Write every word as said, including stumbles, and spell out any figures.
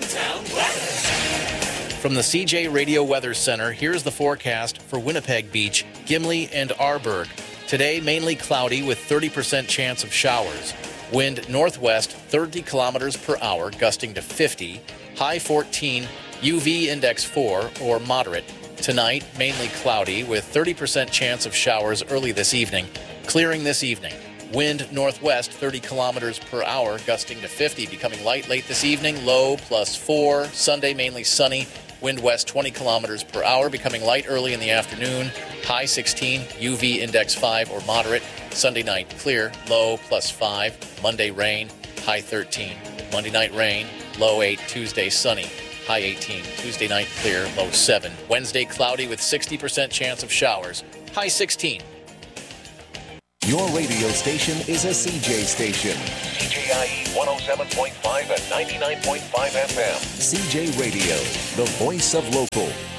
Downtown weather. From the C J Radio Weather Center, here's the forecast for Winnipeg Beach, Gimli, and Arborg. Today, mainly cloudy with thirty percent chance of showers. Wind northwest thirty kilometers per hour, gusting to fifty. High fourteen, U V index four or moderate. Tonight, mainly cloudy with thirty percent chance of showers early this evening. Clearing this evening. Wind northwest thirty kilometers per hour, gusting to fifty, becoming light late this evening. Low plus four. Sunday, mainly sunny. Wind west twenty kilometers per hour, becoming light early in the afternoon. High sixteen, U V index five or moderate. Sunday night, clear, low plus five. Monday, rain, high thirteen. Monday night, rain, low eight. Tuesday, sunny, high eighteen. Tuesday night, clear, low seven. Wednesday, cloudy with sixty percent chance of showers, high sixteen. Your radio station is a C J station. C J I E one oh seven point five and ninety-nine point five F M. C J Radio, the voice of local.